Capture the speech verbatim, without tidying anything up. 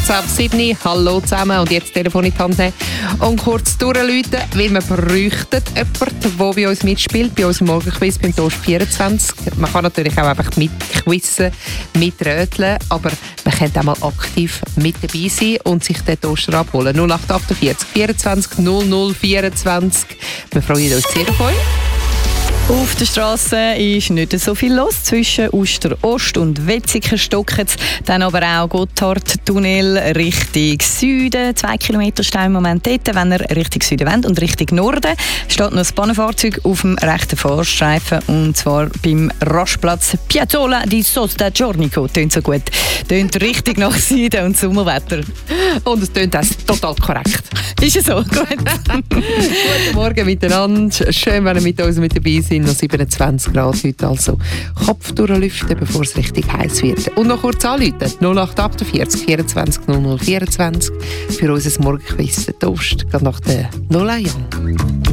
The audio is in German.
kurz ab sieben. Hallo zusammen und jetzt Telefon in die Hand nehmen und kurz durchrufen, weil wir bräuchten jemanden, der bei uns mitspielt, bei unserem Morgenquiz beim Toast vierundzwanzig. Man kann natürlich auch einfach mitquizzen, mitröteln, aber man kann auch mal aktiv mit dabei sein und sich den Toaster abholen. null acht achtundvierzig vierundzwanzig null null vierundzwanzig. Wir freuen uns sehr auf euch. Auf der Straße ist nicht so viel los. Zwischen Uster-Ost und Wetzikon stocken es. Dann aber auch Gotthardtunnel Richtung Süden. Zwei Kilometer Stau im Moment dort. Wenn ihr Richtung Süden wollt und Richtung Norden, steht noch ein Bahnfahrzeug auf dem rechten Fahrstreifen. Und zwar beim Rastplatz Piazzola di Sosta Giornico. Tönt so gut. Tönt richtig nach Süden und Sommerwetter. Und es tönt auch total korrekt. Ist es so? Gut. Guten Morgen miteinander. Schön, wenn ihr mit uns mit dabei seid. Noch siebenundzwanzig Grad heute, also Kopf durchlüften, bevor es richtig heiß wird. Und noch kurz anrufen, null acht achtundvierzig vierundzwanzig null null vierundzwanzig für unser Morgenquiz, der Toast, gerade nach der Lola Young.